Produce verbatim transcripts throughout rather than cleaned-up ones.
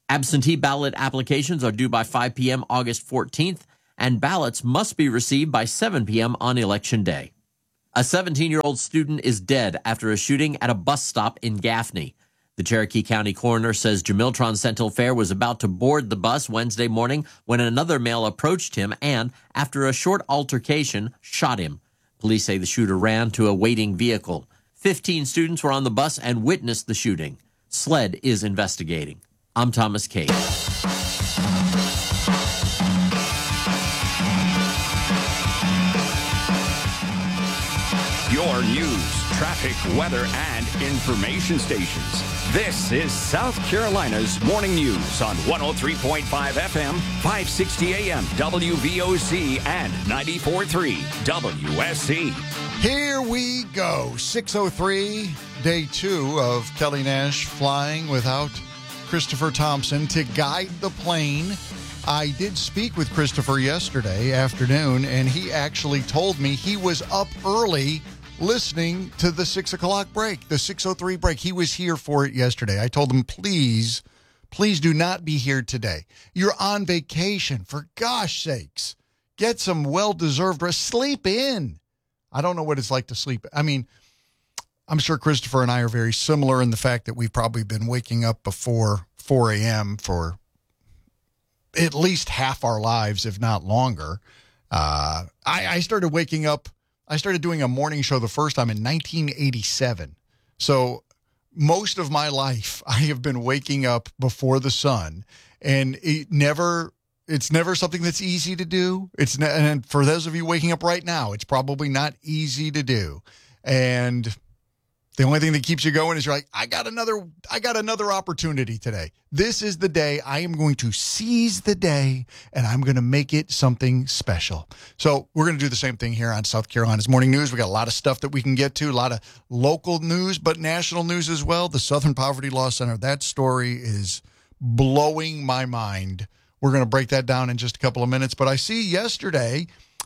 Absentee ballot applications are due by five p.m. August fourteenth, and ballots must be received by seven p.m. on Election Day. A seventeen-year-old student is dead after a shooting at a bus stop in Gaffney. The Cherokee County coroner says Jamiltron Sentinel Fair was about to board the bus Wednesday morning when another male approached him and, after a short altercation, shot him. Police say the shooter ran to a waiting vehicle. Fifteen students were on the bus and witnessed the shooting. SLED is investigating. I'm Thomas Cade. Your news, traffic, weather, and information stations. This is South Carolina's Morning News on one oh three point five F M, five sixty A M, W V O C, and ninety-four point three W S C. Here we go. six oh three, day two of Kelly Nash flying without Christopher Thompson to guide the plane. I did speak with Christopher yesterday afternoon, and he actually told me he was up early listening to the six o'clock break, the six oh three break. He was here for it yesterday. I told him, please, please do not be here today. You're on vacation. For gosh sakes, get some well-deserved rest. Sleep in. I don't know what it's like to sleep. I mean, I'm sure Christopher and I are very similar in the fact that we've probably been waking up before four a.m. for at least half our lives, if not longer. Uh, I, I started waking up, I started doing a morning show the first time in nineteen eighty-seven. So most of my life, I have been waking up before the sun, and it never, it's never something that's easy to do. It's ne- and for those of you waking up right now, it's probably not easy to do. And the only thing that keeps you going is you're like, I got another, I got another opportunity today. This is the day. I am going to seize the day, and I'm going to make it something special. So we're going to do the same thing here on South Carolina's Morning News. We got a lot of stuff that we can get to, a lot of local news, but national news as well. The Southern Poverty Law Center, that story is blowing my mind. We're going to break that down in just a couple of minutes. But I see yesterday,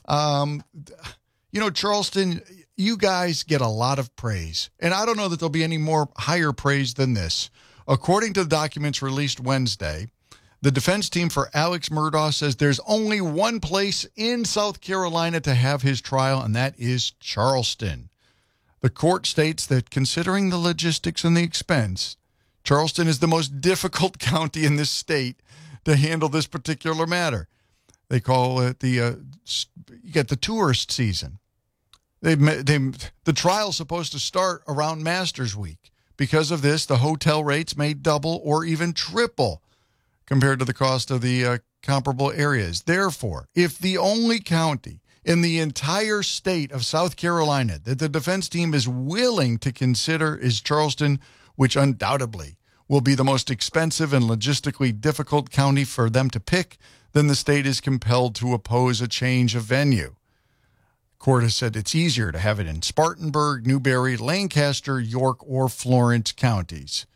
um, you know, Charleston, you guys get a lot of praise. And I don't know that there'll be any more higher praise than this. According to the documents released Wednesday, the defense team for Alex Murdaugh says there's only one place in South Carolina to have his trial, and that is Charleston. The court states that considering the logistics and the expense, Charleston is the most difficult county in this state to handle this particular matter. They call it the, uh, you get the tourist season. They, they, the trial's supposed to start around Masters Week. Because of this, the hotel rates may double or even triple compared to the cost of the uh, comparable areas. Therefore, if the only county in the entire state of South Carolina that the defense team is willing to consider is Charleston, which undoubtedly will be the most expensive and logistically difficult county for them to pick, then the state is compelled to oppose a change of venue. Court has said it's easier to have it in Spartanburg, Newberry, Lancaster, York, or Florence counties.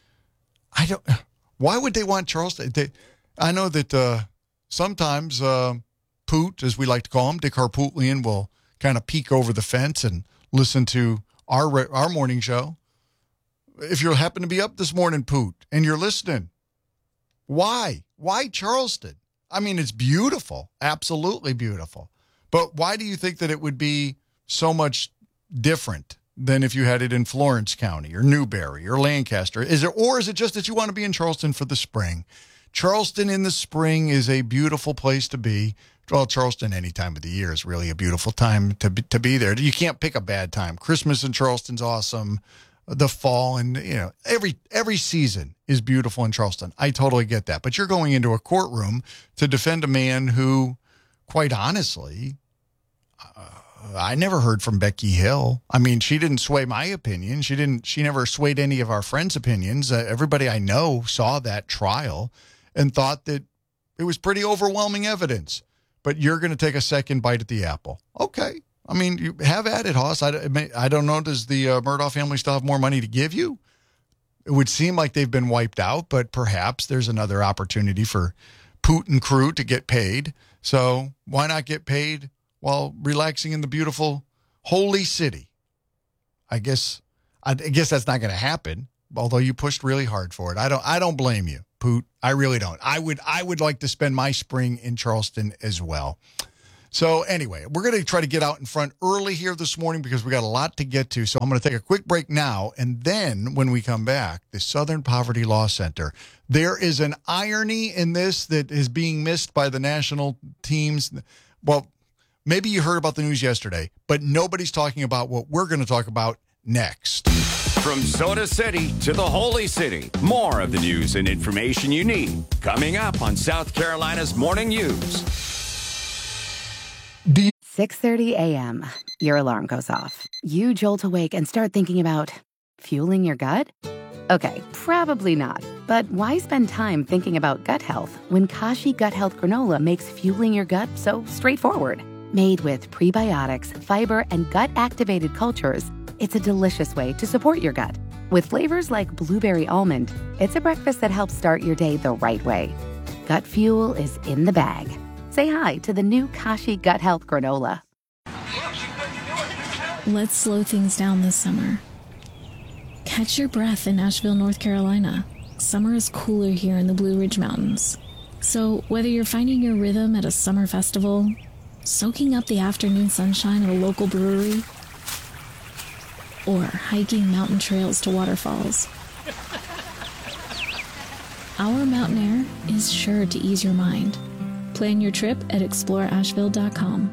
I don't. Why would they want Charleston? They, I know that uh, sometimes uh, Poot, as we like to call him, Dick Harpootlian, will kind of peek over the fence and listen to our our morning show. If you happen to be up this morning, Poot, and you're listening, why? Why Charleston? I mean, it's beautiful, absolutely beautiful. But why do you think that it would be so much different than if you had it in Florence County or Newberry or Lancaster? Is it, or is it just that you want to be in Charleston for the spring? Charleston in the spring is a beautiful place to be. Well, Charleston any time of the year is really a beautiful time to be, to be there. You can't pick a bad time. Christmas in Charleston's awesome. The fall and, you know, every every season is beautiful in Charleston. I totally get that. But you're going into a courtroom to defend a man who, quite honestly, uh, I never heard from Becky Hill. I mean, she didn't sway my opinion. She didn't. She never swayed any of our friends' opinions. Uh, everybody I know saw that trial and thought that it was pretty overwhelming evidence. But you're going to take a second bite at the apple. Okay. I mean, you have at it, Hoss. I, I don't know. Does the uh, Murdaugh family still have more money to give you? It would seem like they've been wiped out, but perhaps there's another opportunity for Poot and crew to get paid. So why not get paid while relaxing in the beautiful Holy City? I guess I guess that's not going to happen, although you pushed really hard for it. I don't I don't blame you. Poot. I really don't. I would I would like to spend my spring in Charleston as well. So anyway, we're going to try to get out in front early here this morning because we got a lot to get to. So I'm going to take a quick break now. And then when we come back, the Southern Poverty Law Center. There is an irony in this that is being missed by the national teams. Well, maybe you heard about the news yesterday, but nobody's talking about what we're going to talk about next. From Soda City to the Holy City, more of the news and information you need coming up on South Carolina's Morning News. six thirty a.m. Your alarm goes off. You jolt awake and start thinking about fueling your gut? Okay, probably not. But why spend time thinking about gut health when Kashi Gut Health Granola makes fueling your gut so straightforward? Made with prebiotics, fiber, and gut-activated cultures, it's a delicious way to support your gut. With flavors like blueberry almond, it's a breakfast that helps start your day the right way. Gut fuel is in the bag. Say hi to the new Kashi Gut Health Granola. Let's slow things down this summer. Catch your breath in Asheville, North Carolina. Summer is cooler here in the Blue Ridge Mountains. So whether you're finding your rhythm at a summer festival, soaking up the afternoon sunshine at a local brewery, or hiking mountain trails to waterfalls, our mountain air is sure to ease your mind. Plan your trip at explore asheville dot com.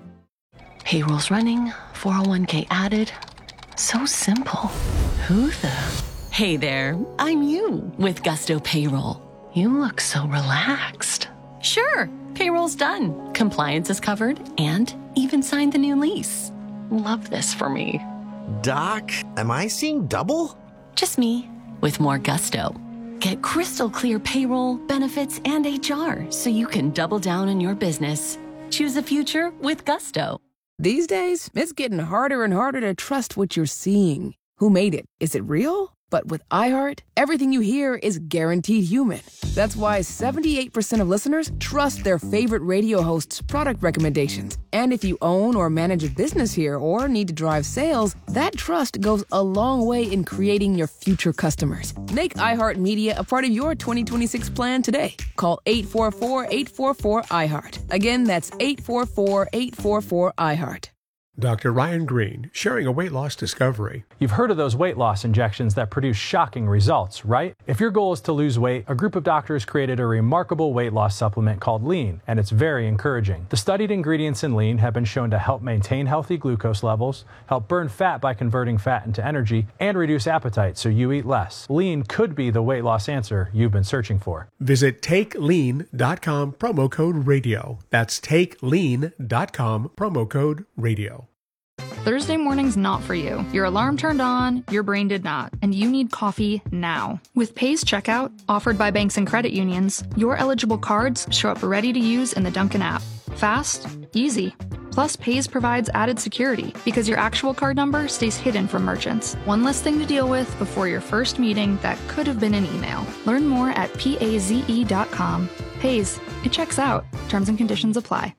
Payroll's running, four oh one k added. So simple. Who the? Hey there, I'm you with Gusto Payroll. You look so relaxed. Sure, payroll's done. Compliance is covered and even signed the new lease. Love this for me. Doc, am I seeing double? Just me with more gusto. Get crystal clear payroll, benefits, and H R so you can double down in your business. Choose a future with Gusto. These days, it's getting harder and harder to trust what you're seeing. Who made it? Is it real? But with iHeart, everything you hear is guaranteed human. That's why seventy-eight percent of listeners trust their favorite radio hosts' product recommendations. And if you own or manage a business here or need to drive sales, that trust goes a long way in creating your future customers. Make iHeartMedia a part of your twenty twenty-six plan today. Call eight four four, eight four four, iHeart. Again, that's eight four four, eight four four, iHeart. Doctor Ryan Green, sharing a weight loss discovery. You've heard of those weight loss injections that produce shocking results, right? If your goal is to lose weight, a group of doctors created a remarkable weight loss supplement called Lean, and it's very encouraging. The studied ingredients in Lean have been shown to help maintain healthy glucose levels, help burn fat by converting fat into energy, and reduce appetite so you eat less. Lean could be the weight loss answer you've been searching for. Visit take lean dot com, promo code radio. That's take lean dot com, promo code radio. Thursday morning's not for you. Your alarm turned on, your brain did not, and you need coffee now. With Pays Checkout, offered by banks and credit unions, your eligible cards show up ready to use in the Dunkin' app. Fast, easy. Plus, Pays provides added security because your actual card number stays hidden from merchants. One less thing to deal with before your first meeting that could have been an email. Learn more at paze dot com. Pays, it checks out. Terms and conditions apply.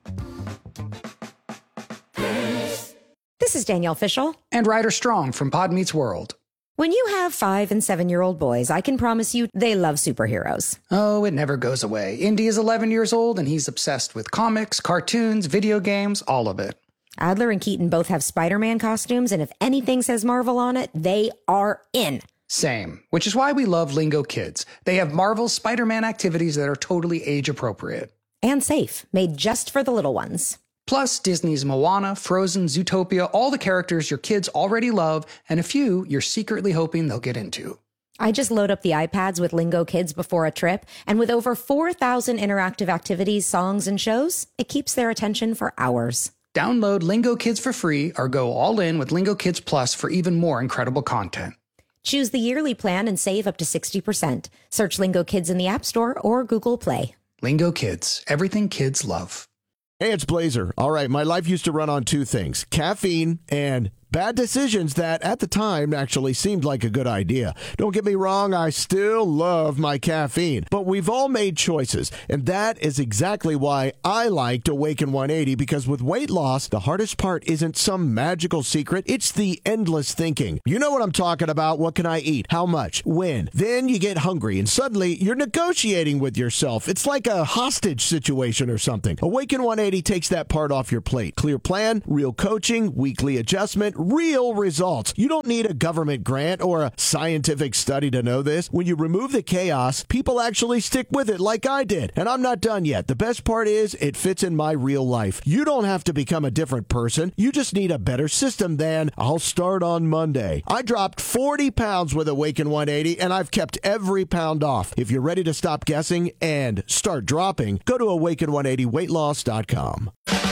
This is Danielle Fishel. And Ryder Strong from Pod Meets World. When you have five and seven-year-old boys, I can promise you they love superheroes. Oh, it never goes away. Indy is eleven years old, and he's obsessed with comics, cartoons, video games, all of it. Adler and Keaton both have Spider-Man costumes, and if anything says Marvel on it, they are in. Same, which is why we love Lingo Kids. They have Marvel's Spider-Man activities that are totally age-appropriate. And safe, made just for the little ones. Plus, Disney's Moana, Frozen, Zootopia, all the characters your kids already love, and a few you're secretly hoping they'll get into. I just load up the iPads with Lingo Kids before a trip, and with over four thousand interactive activities, songs, and shows, it keeps their attention for hours. Download Lingo Kids for free or go all in with Lingo Kids Plus for even more incredible content. Choose the yearly plan and save up to sixty percent. Search Lingo Kids in the App Store or Google Play. Lingo Kids, everything kids love. Hey, it's Blazer. All right, my life used to run on two things, caffeine and Bad decisions that at the time actually seemed like a good idea. Don't get me wrong, I still love my caffeine, but we've all made choices, and that is exactly why I liked Awaken one eighty, because with weight loss, the hardest part isn't some magical secret, it's the endless thinking. You know what I'm talking about. What can I eat? How much? When? Then you get hungry, and suddenly you're negotiating with yourself. It's like a hostage situation or something. Awaken one eighty takes that part off your plate. Clear plan, real coaching, weekly adjustment, real results. You don't need a government grant or a scientific study to know this. When you remove the chaos, people actually stick with it like I did. And I'm not done yet. The best part is it fits in my real life. You don't have to become a different person. You just need a better system than I'll start on Monday. I dropped forty pounds with Awaken one eighty, and I've kept every pound off. If you're ready to stop guessing and start dropping, go to awaken one eighty weight loss dot com.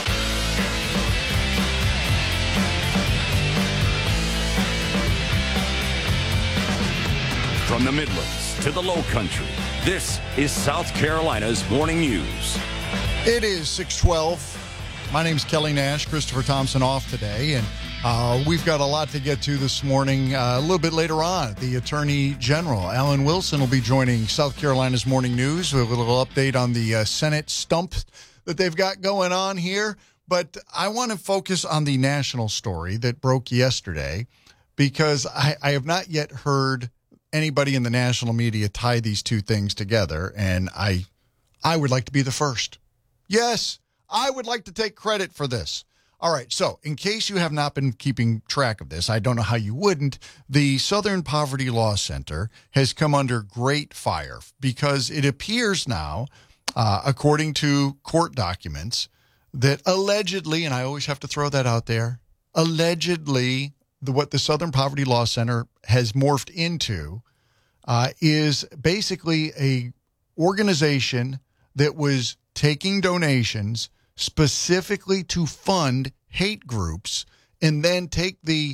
From the Midlands to the Low Country, this is South Carolina's Morning News. It is six twelve. My name's Kelly Nash. Christopher Thompson off today, and uh, we've got a lot to get to this morning. Uh, a little bit later on, the Attorney General, Alan Wilson, will be joining South Carolina's Morning News with a little update on the uh, Senate stump that they've got going on here. But I want to focus on the national story that broke yesterday, because I, I have not yet heard anybody in the national media tie these two things together, and I, I would like to be the first. Yes, I would like to take credit for this. All right, so in case you have not been keeping track of this, I don't know how you wouldn't, the Southern Poverty Law Center has come under great fire because it appears now, uh, according to court documents, that allegedly, and I always have to throw that out there, allegedly the, what the Southern Poverty Law Center has morphed into uh, is basically a organization that was taking donations specifically to fund hate groups and then take the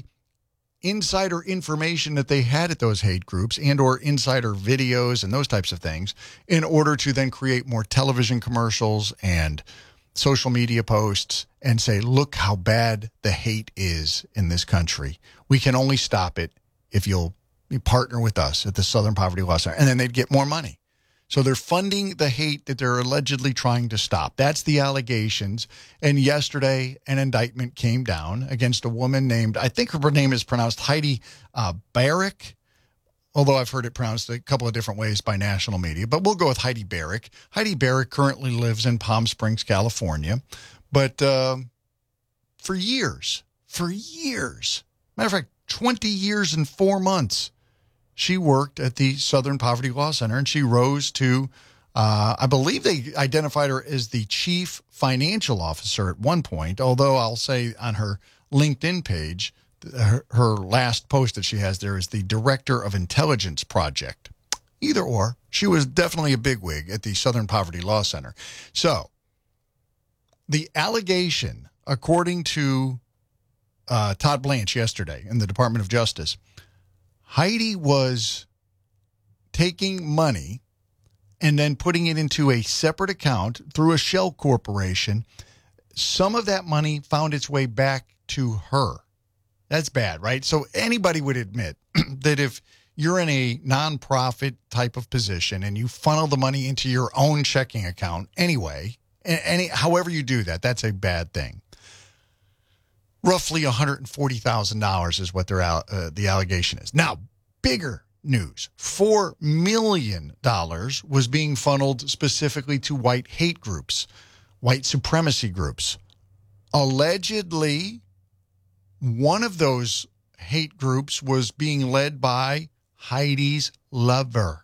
insider information that they had at those hate groups and or insider videos and those types of things in order to then create more television commercials and social media posts and say, look how bad the hate is in this country. We can only stop it if you'll partner with us at the Southern Poverty Law Center. And then they'd get more money. So they're funding the hate that they're allegedly trying to stop. That's the allegations. And yesterday, an indictment came down against a woman named, I think her name is pronounced Heidi uh, Barrick, although I've heard it pronounced a couple of different ways by national media. But we'll go with Heidi Barrick. Heidi Barrick currently lives in Palm Springs, California. But uh, for years, for years, matter of fact, twenty years and four months, she worked at the Southern Poverty Law Center, and she rose to, uh, I believe they identified her as the chief financial officer at one point, although I'll say on her LinkedIn page, her, her last post that she has there is the Director of Intelligence Project. Either or, she was definitely a bigwig at the Southern Poverty Law Center. So the allegation, according to uh, Todd Blanche yesterday in the Department of Justice, Heidi was taking money and then putting it into a separate account through a shell corporation. Some of that money found its way back to her. That's bad, right? So anybody would admit that if you're in a nonprofit type of position and you funnel the money into your own checking account anyway, any however you do that, that's a bad thing. Roughly one hundred forty thousand dollars is what their uh, the allegation is. Now, bigger news. four million dollars was being funneled specifically to white hate groups, white supremacy groups. Allegedly, one of those hate groups was being led by Heidi's lover.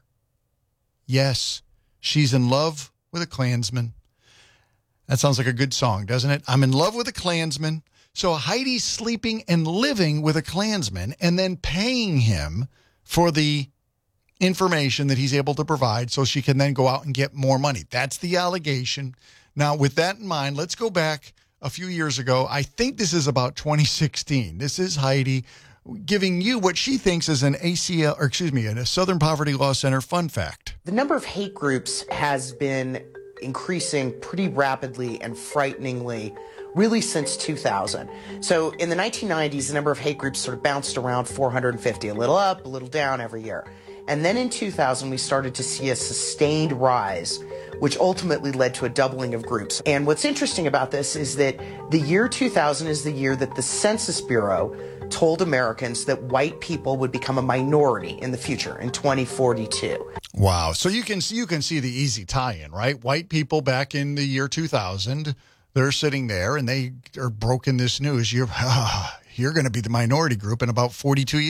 Yes, she's in love with a Klansman. That sounds like a good song, doesn't it? I'm in love with a Klansman. So Heidi's sleeping and living with a Klansman and then paying him for the information that he's able to provide so she can then go out and get more money. That's the allegation. Now, with that in mind, let's go back a few years ago. I think this is about twenty sixteen. This is Heidi giving you what she thinks is an A C L, or excuse me, a Southern Poverty Law Center fun fact. The number of hate groups has been increasing pretty rapidly and frighteningly really since two thousand. So in the nineteen nineties, the number of hate groups sort of bounced around four hundred fifty, a little up, a little down every year. And then in two thousand, we started to see a sustained rise, which ultimately led to a doubling of groups. And what's interesting about this is that the year two thousand is the year that the Census Bureau told Americans that white people would become a minority in the future, in twenty forty-two. Wow. So you can you can see the easy tie-in, right? White people back in the year two thousand, they're sitting there and they are broken this news. You're, uh, you're going to be the minority group in about forty-two years.